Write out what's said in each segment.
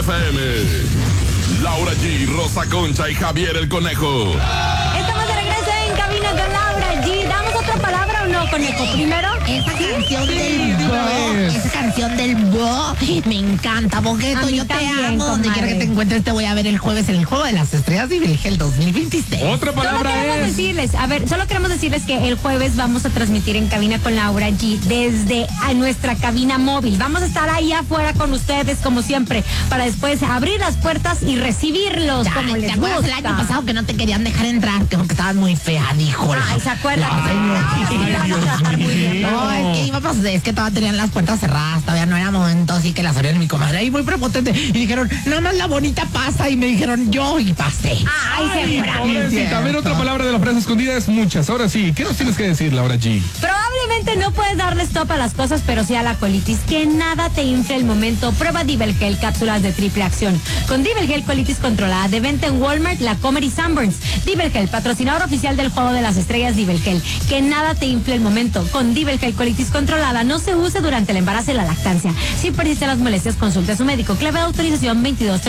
FM. Laura G, Rosa Concha y Javier el Conejo. Estamos de regreso en Cabina con Laura G. ¿Damos otra palabra o no, Conejo? Primero. Esa canción del Bo, esa canción del Bo, me encanta, Bogueto, yo te amo. Donde quiera que te encuentres, te voy a ver el jueves en el Juego de las Estrellas de Vilgel 2026. Otra palabra es... Solo queremos decirles que el jueves vamos a transmitir en Cabina con Laura G desde nuestra cabina móvil. Vamos a estar ahí afuera con ustedes, como siempre, para después abrir las puertas y recibirlos Ya, como les ¿te acuerdas gusta? el año pasado que no te querían dejar entrar? Que porque estabas muy fea, dijo. Ay, ¿se acuerdan? No, es que todavía tenían las puertas cerradas, todavía no era momento, así que las abrieron mi comadre ahí muy prepotente. Y dijeron, nada más la bonita pasa. Y me dijeron, yo y pasé. Ay, Pobrecita, a ver, otra palabra de la frase escondida es muchas. Ahora sí, ¿qué nos tienes que decir, Laura G? Probablemente no puedes darle stop a las cosas, pero sí a la colitis. Que nada te infle el momento. Prueba Divelgel, cápsulas de triple acción. Con Divelgel, colitis controlada. De venta en Walmart, La Comer y Sanborns. Divelgel, patrocinador oficial del Juego de las Estrellas. Divelgel. Que nada te infle el momento. Con Divelgel, colitis controlada. No se use durante el embarazo y la lactancia. Si persisten las molestias, consulte a su médico. Clave de autorización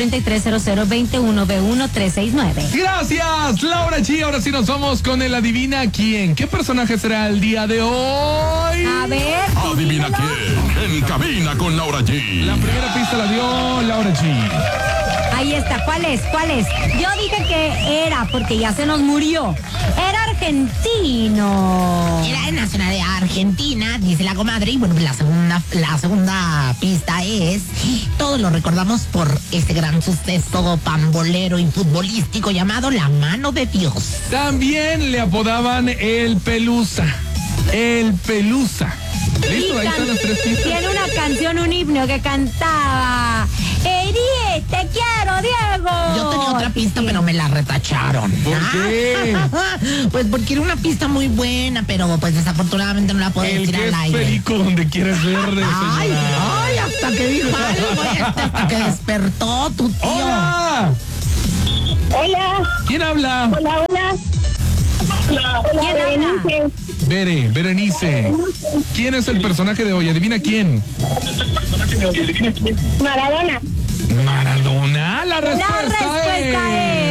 22330021B1369. Gracias, Laura G. Ahora sí nos vamos con el Adivina Quién. ¿Qué personaje será el día de hoy? A ver. Adivina quién, en Cabina con Laura G. La primera pista la dio Laura G. Ahí está. ¿Cuál es? Yo dije que era, porque ya se nos murió. Era argentino. Era de nacionalidad argentina, dice la comadre. Y bueno, la segunda pista es, todos lo recordamos por ese gran suceso pambolero y futbolístico llamado La Mano de Dios. También le apodaban el Pelusa. El Pelusa. ¿Listo? Ahí están las tres pistas. Tiene una canción, un himno que cantaba. Eri, te quiero, Diego. Yo tenía otra pista, pero me la retacharon. ¿Por qué? Pues porque era una pista muy buena, pero pues desafortunadamente no la puedo El decir que al es aire. perico donde quieres verde, Ay, señora. hasta que dijo algo, hasta que despertó tu tío. ¡Hola! Hola, ¿Quién habla? hola, hola. Hola, ¿Quién habla? Berenice. Berenice. ¿Quién es el personaje de hoy? Adivina quién. Maradona. Maradona. La respuesta, La respuesta